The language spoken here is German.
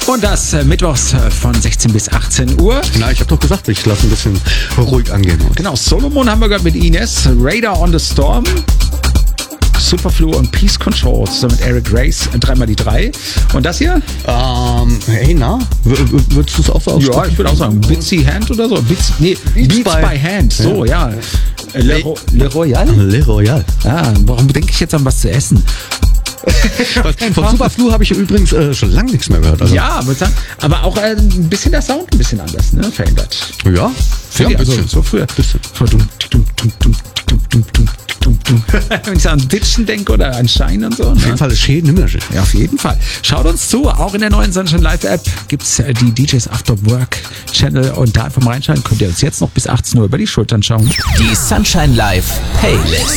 Und das mittwochs von 16 bis 18 Uhr. Na, ich habe doch gesagt, ich lasse ein bisschen ruhig angehen. Genau, Solomon haben wir gehört mit Ines, Radar on the Storm, Superflu und Peace Control zusammen mit Eric Grace, 3x3. Und das hier? Hey, na? Würdest du es auch so aussprechen? Ja, ich würde auch sagen, Bitsy Hand oder so. Beats by Hand, so, ja. Le Royal? Le Royal. Ah, warum denke ich jetzt an was zu essen? Von Superflu habe ich übrigens schon lange nichts mehr gehört. Also. Ja, aber auch ein bisschen der Sound ein bisschen anders, ne? Verändert. Ja, ein bisschen. So früher. Wenn ich an Ditchen denke oder an Shine und so. Auf jeden Fall ist schön, Nimmerchen. Ja, auf jeden Fall. Schaut uns zu, auch in der neuen Sunshine Live App gibt's die DJs After Work Channel und da einfach mal reinschalten, könnt ihr uns jetzt noch bis 18 Uhr über die Schultern schauen. Die Sunshine Live Playlist.